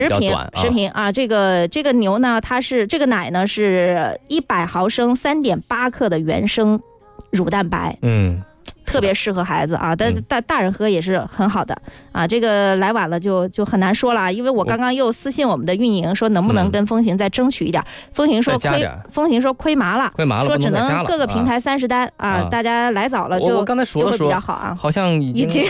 食品啊，这个牛呢，它是这个奶呢是100毫升3.8克的原生乳蛋白，特别适合孩子啊，但大人喝也是很好的啊。这个来晚了就很难说了，因为我刚刚又私信我们的运营说能不能跟风行再争取一点，风行说亏麻了，说只能各个平台30单啊，大家来早了就我刚才说了比较好啊， 好像已经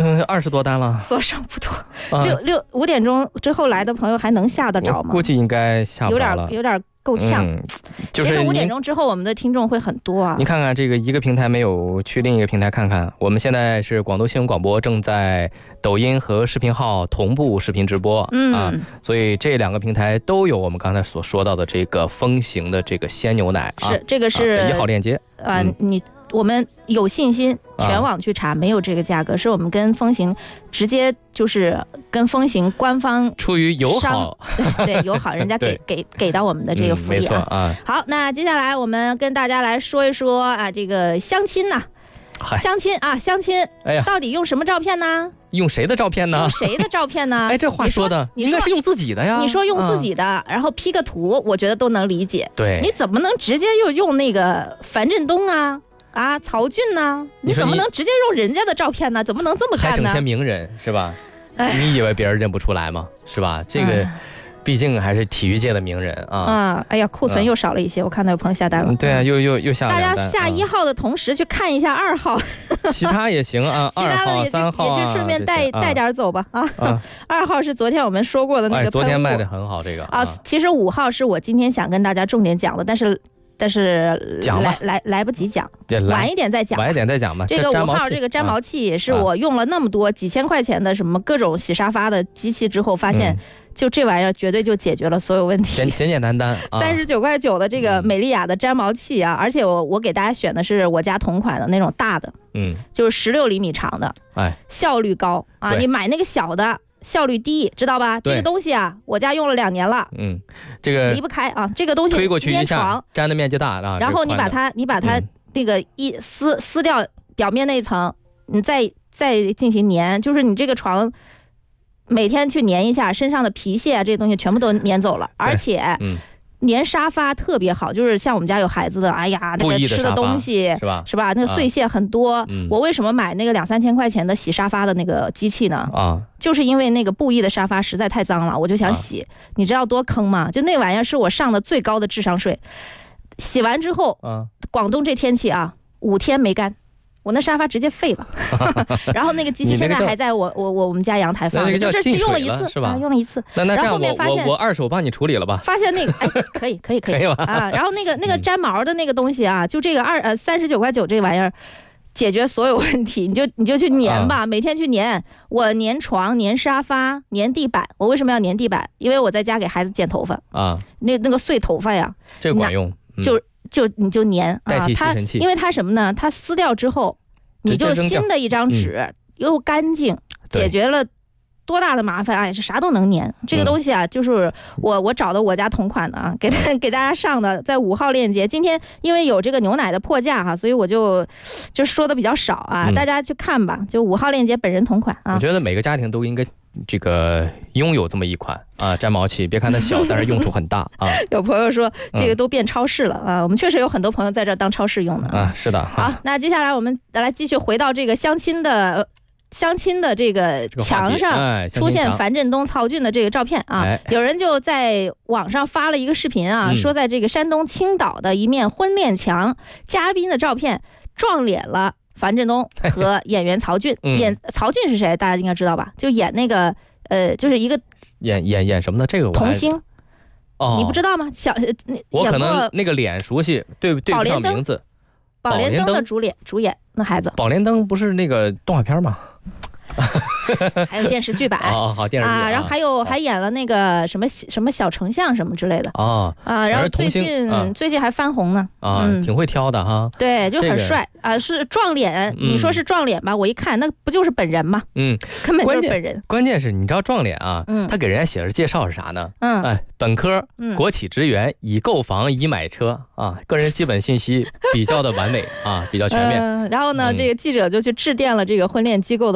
20多单了， 所剩不多。5点钟之后来的朋友还能下得着吗？ 估计应该下不着了， 有点够呛。 就是 5点钟之后我们的听众会很多啊。 你看看这个一个平台没有去另一个平台看看，我们现在是广东新闻广播正在抖音和视频号同步视频直播所以这2个平台都有我们刚才所说到的这个风行的这个鲜牛奶啊， 是这个是 1号链接我们有信心全网去查，没有这个价格，是我们跟风行直接就是跟风行官方出于友好， 对友好，人家给到我们的这个福利没错啊。 好，那接下来我们跟大家来说一说啊，这个相亲呐，相亲， 哎呀， 到底用什么照片呢？ 用谁的照片呢？ 用谁的照片呢？ 哎，这话说的应该是用自己的呀。 你说用自己的，然后 P 个图，我觉得都能理解。 对， 你怎么能直接又用那个樊振东啊，曹骏呢？你怎么能直接用人家的照片呢？怎么能这么干呢？ 还整些名人是吧？你以为别人认不出来吗？是吧？这个毕竟还是体育界的名人啊。 哎呀，库存又少了一些，我看到有朋友下单了。 对啊，又下了2单。 大家下1号的同时去看一下2号， 其他也行啊， 其他的 3号也就顺便带点走吧啊。2号是昨天我们说过的那个， 昨天卖的很好这个啊。其实5号是我今天想跟大家重点讲的，但是来不及讲，晚一点再讲吧。 这个5号这个粘毛器也是我用了那么多几千块钱的什么各种洗沙发的机器之后，发现就这玩意儿绝对就解决了所有问题， 简单 39块9的这个美利亚的粘毛器啊，而且我给大家选的是我家同款的那种大的，就是16厘米长的，效率高啊。你买那个小的效率低，知道吧？这个东西啊，我家用了2年了， 这个离不开啊。这个东西推过去一下，粘的面积大啊。 然后你把它那个一撕掉表面那一层，你再进行粘，就是你这个床每天去粘一下，身上的皮屑啊这些东西全部都粘走了，而且粘沙发特别好，就是像我们家有孩子的，哎呀，那个吃的东西是吧？那个碎屑很多。我为什么买那个2-3千块钱的洗沙发的那个机器呢？就是因为那个布艺的沙发实在太脏了，我就想洗。你知道多坑吗？就那玩意儿是我上的最高的智商税。洗完之后，广东这天气啊，5天没干。我那沙发直接废了，然后那个机器现在还在我们家阳台放着，就只用了1次是吧？用了1次。 那然后后面发现我二手帮你处理了吧？ 发现那个可以啊。然后那个粘毛的那个东西啊，就这个39块9这玩意儿解决所有问题，你就去粘吧，每天去粘。我粘床、粘沙发、粘地板。我为什么要粘地板？因为我在家给孩子剪头发那个碎头发呀， 这个管用。 你就粘代替吸尘器， 因为它什么呢？它撕掉之后，你就新的一张纸，又干净，解决了多大的麻烦啊！是啥都能粘。这个东西啊，就是我找的我家同款的啊，给大家上的，在5号链接。今天因为有这个牛奶的破价哈，所以我就说的比较少啊，大家去看吧。就5号链接本人同款啊。 我觉得每个家庭都应该这个拥有这么一款粘毛器，别看它小，但是用处很大啊。 有朋友说这个都变超市了啊，我们确实有很多朋友在这当超市用的啊。是的。 好，那接下来我们来继续回到这个相亲的这个墙上出现樊振东、曹骏的这个照片啊，有人就在网上发了一个视频啊，说在这个山东青岛的一面婚恋墙，嘉宾的照片撞脸了樊振东和演员曹骏。曹骏是谁？大家应该知道吧？就演那个就是一个演什么的这个童星。你不知道吗？ 我可能那个脸熟悉，对不上名字。 宝莲灯的主演那孩子。 宝莲灯不是那个动画片吗？ 还有电视剧版好电视剧然后还演了那个什么小丞相什么之类的然后最近还翻红呢挺会挑的哈。 对，就很帅是撞脸。你说是撞脸吧，我一看那不就是本人吗？根本就是本人。 关键是你知道撞脸啊，他给人家写的介绍是啥呢？本科国企职员，已购房已买车个人基本信息比较的完美比较全面。 然后呢，这个记者就去致电了这个婚恋机构的工作人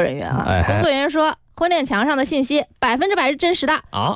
人员啊，工作人员说婚恋墙上的信息100%是真实的啊。